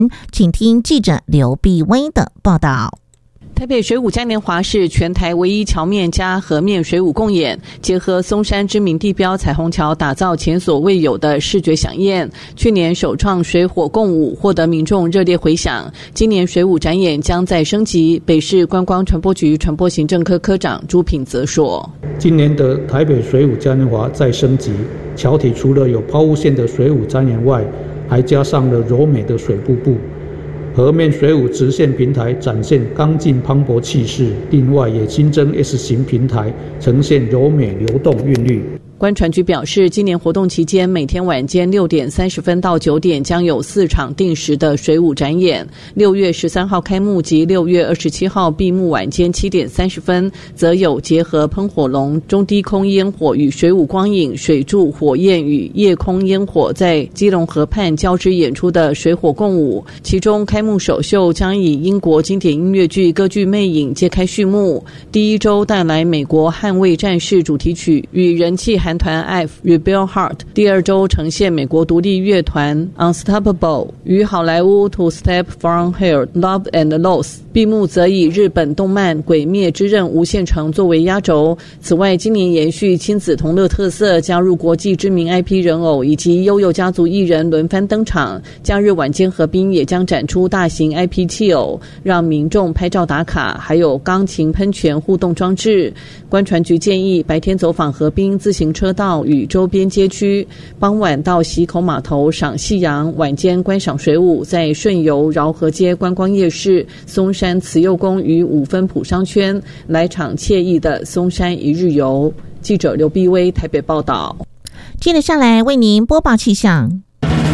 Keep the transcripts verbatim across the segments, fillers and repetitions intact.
请听记者刘碧薇的报道。 台北水舞嘉年华是全台唯一桥面加河面水舞共演，结合松山知名地标彩虹桥，打造前所未有的视觉飨宴。去年首创水火共舞，获得民众热烈回响。今年水舞展演将再升级。北市观光传播局传播行政科科长朱品则说： 今年的台北水舞嘉年华再升级，桥体除了有抛物线的水舞展演外，还加上了柔美的水瀑布。河面水舞直线平台展现刚劲磅礴气势，另外也新增 S 型平台，呈现柔美流动韵律。 观传局表示，今年活动期间，每天晚间六点三十分到九点将有四场定时的水舞展演。六月十三号开幕及六月二十七号闭幕晚间七点三十分，则有结合喷火龙、中低空烟火与水舞光影、水柱火焰与夜空烟火在基隆河畔交织演出的水火共舞。其中开幕首秀将以英国经典音乐剧《歌剧魅影》揭开序幕。第一周带来美国捍卫战士主题曲与人气韩团 F Rebel Heart， 第二周呈现美国独立乐团 Unstoppable 与好莱坞 To Step From Here Love and Loss， 闭幕则以日本动漫《鬼灭之刃无限城》作为压轴。此外，今年延续亲子同乐特色，加入国际知名 I P 人偶以及悠悠家族艺人轮番登场。假日晚间河滨也将展出大型 I P 气偶，让民众拍照打卡，还有钢琴喷泉互动装置。观传局建议白天走访河滨自行车道与周边街区，傍晚到溪口码头赏夕阳，晚间观赏水舞，在顺游饶河街观光夜市、松山慈幼宫与五分埔商圈来场惬意的松山一日游。记者刘碧薇台北报道。 接着下来为您播报气象。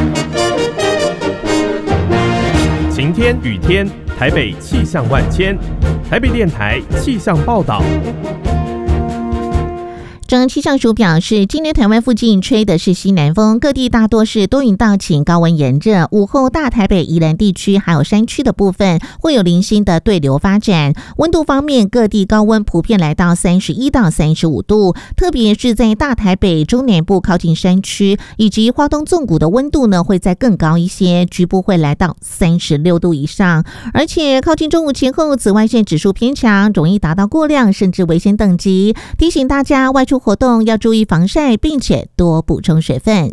晴天雨天，台北气象万千。台北电台气象报道。 中央气象署表示，今天台湾附近吹的是西南风，各地大多是多云到晴，高温炎热。午后大台北、宜兰地区还有山区的部分会有零星的对流发展。温度方面，各地高温普遍来到三十一到三十五度，特别是在大台北中南部靠近山区以及花东纵谷的温度呢会再更高一些，局部会来到三十六度以上。而且靠近中午前后，紫外线指数偏强，容易达到过量甚至危险等级，提醒大家外出活动要注意防晒，并且多补充水分。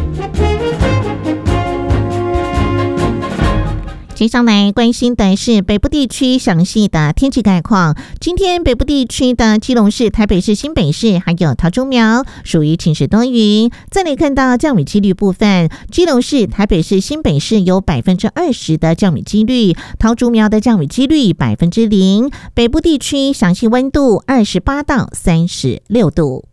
接下来关心的是北部地区详细的天气概况。今天北部地区的基隆市、台北市、新北市还有桃竹苗属于晴时多云。再来看到降雨几率部分，基隆市、台北市、新北市有百分之二十的降雨几率，桃竹苗的降雨几率百分之零。北部地区详细温度二十八到三十六度。